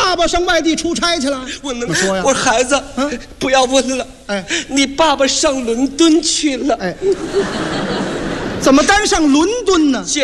爸爸上外地出差去了。 我能说呀， 我说孩子，不要问了。 哎， 你爸爸上伦敦去了。 哎，怎么单上伦敦呢？